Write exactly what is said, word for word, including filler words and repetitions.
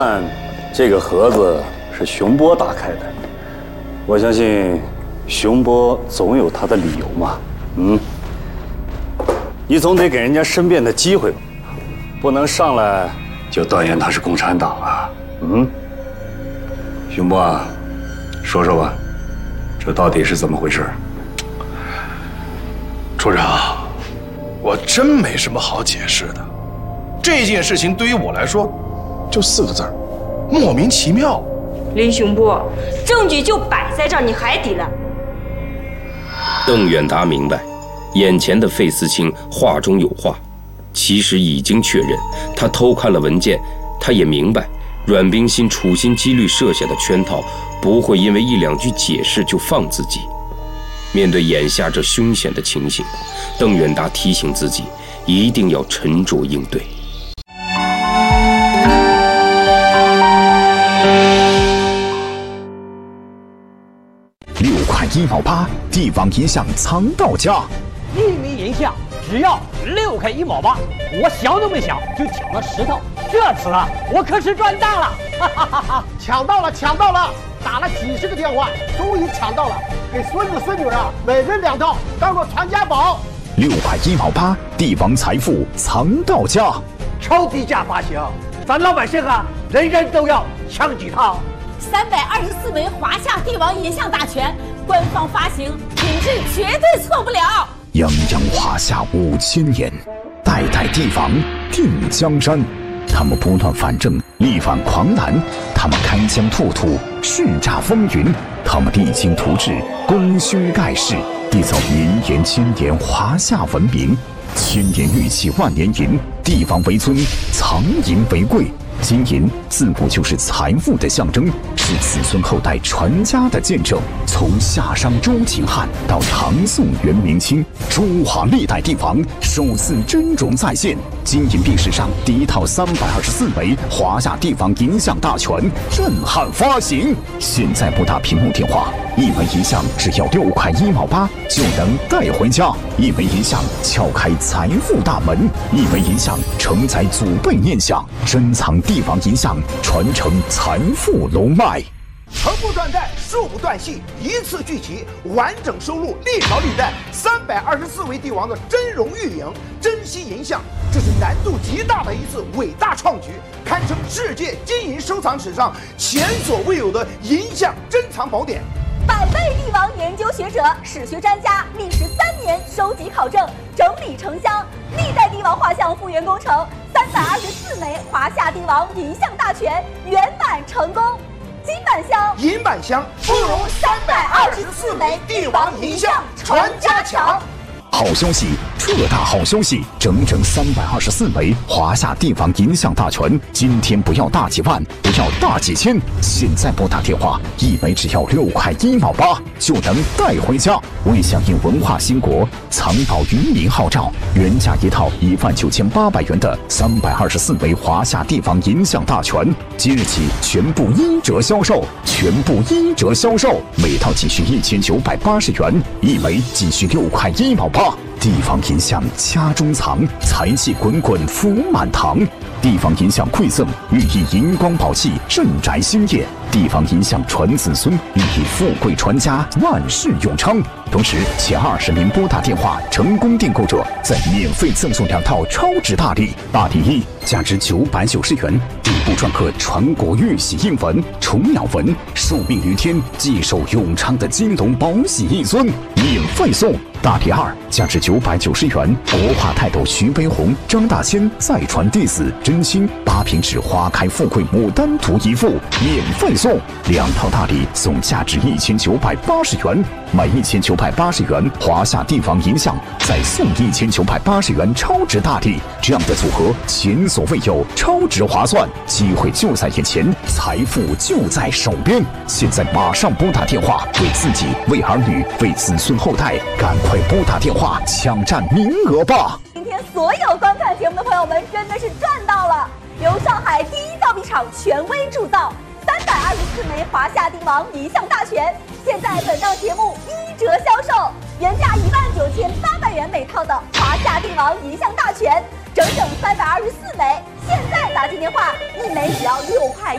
看，这个盒子是熊波打开的，我相信熊波总有他的理由嘛。嗯，你总得给人家申辩的机会吧，不能上来就断言他是共产党啊。嗯，熊波啊，说说吧，这到底是怎么回事？ 处长，我真没什么好解释的。这件事情对于我来说，就四个字儿：莫名其妙。 林雄波，证据就摆在这儿，你还抵赖？ 邓远达明白，眼前的费思清话中有话，其实已经确认他偷看了文件。他也明白，阮冰心处心积虑设下的圈套，不会因为一两句解释就放自己。面对眼下这凶险的情形，邓远达提醒自己，一定要沉着应对。 六块一毛八，地方银项藏到家。 一枚银项只要六块一毛八，我想都没想就抢了十套。这次啊，我可是赚大了！哈哈哈哈！ 抢到了，抢到了！打了几十个电话，终于抢到了，给孙子孙女啊，每人两套，当做传家宝。 六块一毛八，地方财富藏到家。 超低价发行，咱老百姓啊，人人都要抢几套。 三百二十四枚华夏帝王银像大全，官方发行，品质绝对错不了。 泱泱华夏五千年，代代帝王定江山。他们不断反正，力挽狂澜；他们开疆拓土，叱咤风云；他们励精图治，功勋盖世，缔造绵延千年华夏文明。千年玉器万年银，帝王为尊，藏银为贵。金银自古就是财富的象征，是子孙后代传家的见证。从夏商周秦汉到唐宋元明清，中华历代帝王首次真容再现。金银币史上第一套三百二十四枚华夏帝王银像大全震撼发行。现在拨打屏幕电话，一枚银像只要六块一毛八就能带回家。一枚银像撬开财富大门，一枚银像承载祖辈念想，珍藏帝王银像，传承财富龙脉。 横不断代，竖不断续，一次聚齐，完整收录历朝历代三百二十四位帝王的真容玉影、珍稀银像，这是难度极大的一次伟大创举，堪称世界金银收藏史上前所未有的银像珍藏宝典。 百位帝王研究学者、史学专家历时三年收集考证，整理成箱，历代帝王画像复原工程，三百二十四枚华夏帝王银像大全圆满成功。金版香、 银版香，不如三百二十四枚帝王银像传家强。 好消息，特大好消息！整整三百二十四枚华夏帝王银像大全，今天不要大几万，不要大几千，现在拨打电话，一枚只要六块一毛八就能带回家。为响应文化兴国，藏宝于民号召，原价一套一万九千八百元的三百二十四枚华夏帝王银像大全，即日起全部一折销售，全部一折销售，每套仅需一千九百八十元，一枚仅需六块一毛八。帝王银像家中藏，财气滚滚福满堂。帝王银像馈赠，寓意银光宝气，镇宅兴业。帝王银像传子孙，寓意富贵传家，万事永昌。同时，前二十名拨打电话成功订购者，再免费赠送两套超值大礼。大礼一，价值九百九十元，底部篆刻传国玉玺印文、虫鸟纹，受命于天，既寿永昌的金龙宝玺一尊，免费送。大礼二，价值九百九十元，国画泰斗徐悲鸿、张大千再传弟子真心八品纸花开富贵牡丹图一幅，免费送。两套大礼送价值一千九百八十元，买一千九百八十元华夏帝王银像，再送一千九百八十元超值大礼，这样的组合前所未有，超值划算，机会就在眼前，财富就在手边。现在马上拨打电话，为自己、为儿女、为子孙后代，赶快拨打电话抢占名额吧！ 今天所有观看节目的朋友们真的是赚到了！由上海第一造币厂权威铸造，三百二十四枚华夏帝王银像大全，现在本档节目一折销售，原价一万九千八百元每套的华夏帝王银像大全，整整三百二十四枚，现在打进电话，一枚只要六块